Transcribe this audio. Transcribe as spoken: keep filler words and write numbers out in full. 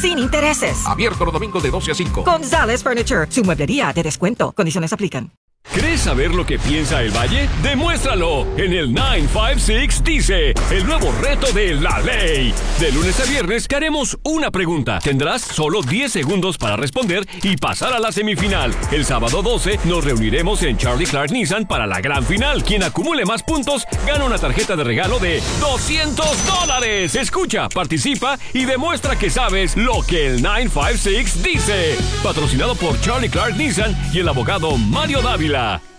sin intereses. Abierto los domingos de doce a cinco. González Furniture, su mueblería de descuento. Condiciones aplican. ¿Querés saber lo que piensa el Valle? ¡Demuéstralo! En el nueve cinco seis dice, el nuevo reto de la ley. De lunes a viernes que haremos una pregunta. Tendrás solo diez segundos para responder y pasar a la semifinal. El sábado doce nos reuniremos en Charlie Clark Nissan para la gran final. Quien acumule más puntos gana una tarjeta de regalo de doscientos dólares. Escucha, participa y demuestra que sabes lo que el nueve cinco seis dice. Patrocinado por Charlie Clark Nissan y el abogado Mario Dávila.